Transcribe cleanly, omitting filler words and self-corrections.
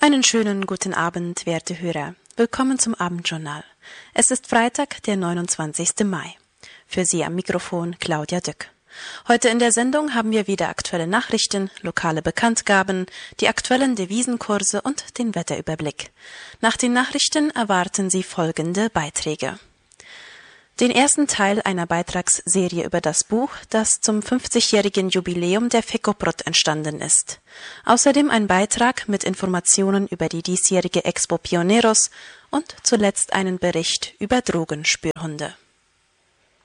Einen schönen guten Abend, werte Hörer. Willkommen zum Abendjournal. Es ist Freitag, der 29. Mai. Für Sie am Mikrofon Claudia Dück. Heute in der Sendung haben wir wieder aktuelle Nachrichten, lokale Bekanntgaben, die aktuellen Devisenkurse und den Wetterüberblick. Nach den Nachrichten erwarten Sie folgende Beiträge. Den ersten Teil einer Beitragsserie über das Buch, das zum 50-jährigen Jubiläum der FECOPROT entstanden ist. Außerdem ein Beitrag mit Informationen über die diesjährige Expo Pioneros und zuletzt einen Bericht über Drogenspürhunde.